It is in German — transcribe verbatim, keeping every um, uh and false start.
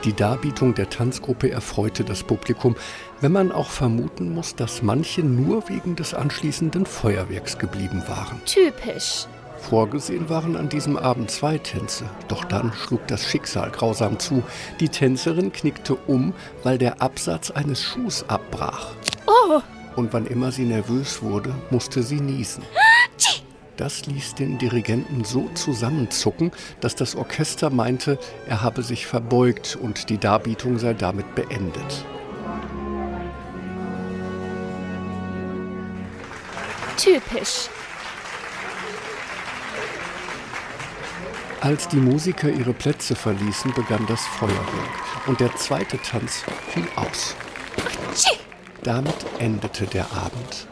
Die Darbietung der Tanzgruppe erfreute das Publikum, wenn man auch vermuten muss, dass manche nur wegen des anschließenden Feuerwerks geblieben waren. Typisch. Vorgesehen waren an diesem Abend zwei Tänze. Doch dann schlug das Schicksal grausam zu. Die Tänzerin knickte um, weil der Absatz eines Schuhs abbrach. Oh! Und wann immer sie nervös wurde, musste sie niesen. Das ließ den Dirigenten so zusammenzucken, dass das Orchester meinte, er habe sich verbeugt und die Darbietung sei damit beendet. Typisch. Als die Musiker ihre Plätze verließen, begann das Feuerwerk und der zweite Tanz fiel aus. Damit endete der Abend.